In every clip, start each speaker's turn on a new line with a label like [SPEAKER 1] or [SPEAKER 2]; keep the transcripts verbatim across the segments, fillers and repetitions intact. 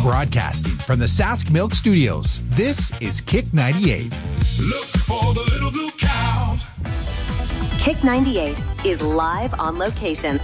[SPEAKER 1] Broadcasting from the Sask Milk Studios, this is Kick ninety-eight.
[SPEAKER 2] Look for the little blue cow.
[SPEAKER 3] Kick ninety-eight is live on location.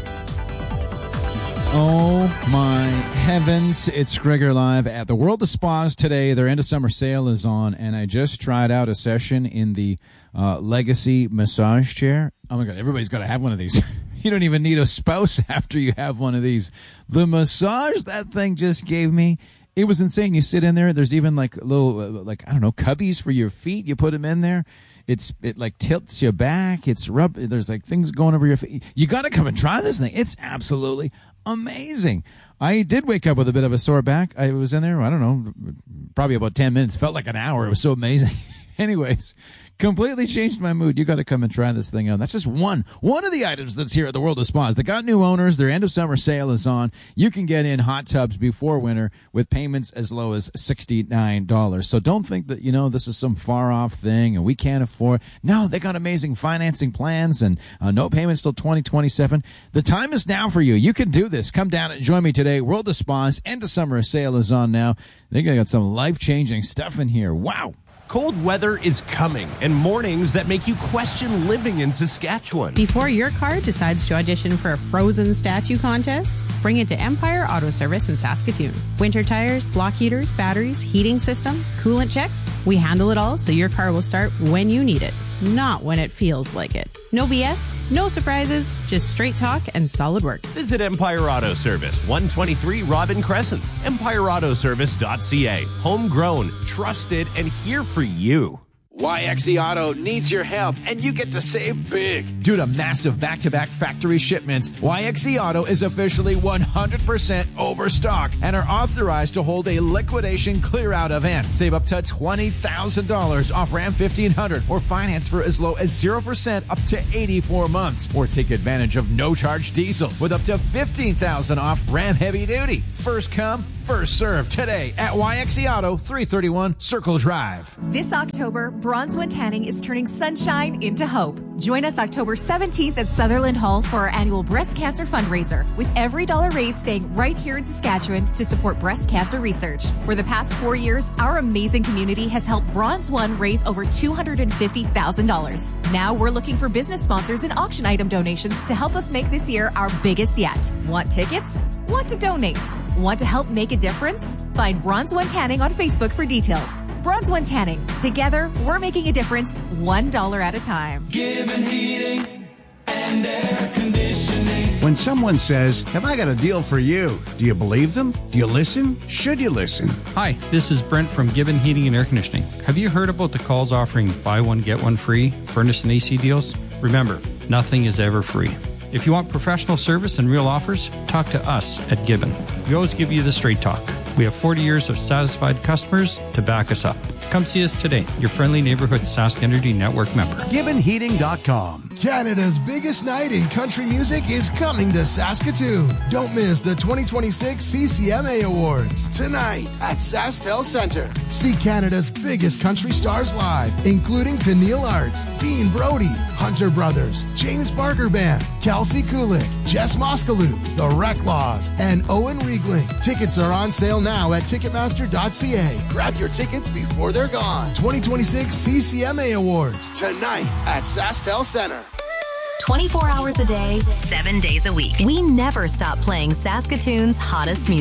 [SPEAKER 4] Oh my heavens, it's Gregor live at the World of Spas today. Their end of summer sale is on, and I just tried out a session in the uh, Legacy massage chair. Oh my God, everybody's got to have one of these. You don't even need a spouse after you have one of these. The massage that thing just gave me, it was insane. You sit in there, there's even like little, uh, like, I don't know, cubbies for your feet. You put them in there. It's it like tilts you back. It's rub. There's like things going over your feet. You got to come and try this thing. It's absolutely amazing. I did wake up with a bit of a sore back. I was in there, I don't know, probably about ten minutes. Felt like an hour. It was so amazing. Anyways, completely changed my mood. You got to come and try this thing out. That's just one one of the items that's here at the World of Spas. They got new owners. Their end of summer sale is on. You can get in hot tubs before winter with payments as low as sixty-nine dollars. So don't think that, you know, this is some far off thing and we can't afford. No, they got amazing financing plans and uh, no payments till twenty twenty-seven. The time is now for you. You can do this. Come down and join me today. World of Spas end of summer sale is on now. They got some life changing stuff in here. Wow.
[SPEAKER 5] Cold weather is coming, and mornings that make you question living in Saskatchewan.
[SPEAKER 6] Before your car decides to audition for a frozen statue contest, bring it to Empire Auto Service in Saskatoon. Winter tires, block heaters, batteries, heating systems, coolant checks. We handle it all so your car will start when you need it, not when it feels like it. No B S, no surprises, just straight talk and solid work.
[SPEAKER 5] Visit Empire Auto Service, one twenty-three Robin Crescent. empire auto service dot c a. Homegrown, trusted, and here for you.
[SPEAKER 1] Y X E Auto needs your help, and you get to save big. Due to massive back-to-back factory shipments, Y X E Auto is officially one hundred percent overstocked and are authorized to hold a liquidation clear-out event. Save up to twenty thousand dollars off Ram fifteen hundred or finance for as low as zero percent up to eighty-four months. Or take advantage of no-charge diesel with up to fifteen thousand dollars off Ram Heavy Duty. First come, first served today at Y X E Auto, three thirty-one Circle Drive.
[SPEAKER 7] This October, Bronze One Tanning is turning sunshine into hope. Join us October seventeenth at Sutherland Hall for our annual breast cancer fundraiser, with every dollar raised staying right here in Saskatchewan to support breast cancer research. For the past four years, our amazing community has helped Bronze One raise over two hundred fifty thousand dollars. Now we're looking for business sponsors and auction item donations to help us make this year our biggest yet. Want tickets? Want to donate? Want to help make a difference? Find Bronze One Tanning on Facebook for details. Bronze One Tanning. Together, we're making a difference one dollar at a time.
[SPEAKER 2] Gibbon Heating and Air Conditioning.
[SPEAKER 8] When someone says, "Have I got a deal for you?" do you believe them? Do you listen? Should you listen?
[SPEAKER 9] Hi, this is Brent from Gibbon Heating and Air Conditioning. Have you heard about the calls offering buy one, get one free furnace and A C deals? Remember, nothing is ever free. If you want professional service and real offers, talk to us at Gibbon. We always give you the straight talk. We have forty years of satisfied customers to back us up. Come see us today, your friendly neighborhood Sask Energy Network member.
[SPEAKER 8] Gibbon Heating dot com.
[SPEAKER 10] Canada's biggest night in country music is coming to Saskatoon. Don't miss the twenty twenty-six C C M A Awards tonight at SaskTel Centre. See Canada's biggest country stars live, including Tennille Arts, Dean Brody, Hunter Brothers, James Barker Band, Kelsey Kulik, Jess Moskaloo, The Reclaws, and Owen Riegling. Tickets are on sale now at ticketmaster dot c a. Grab your tickets before they're gone. twenty twenty-six C C M A Awards tonight at SaskTel Centre.
[SPEAKER 3] twenty-four hours a day, seven days a week. We never stop playing Saskatoon's hottest music.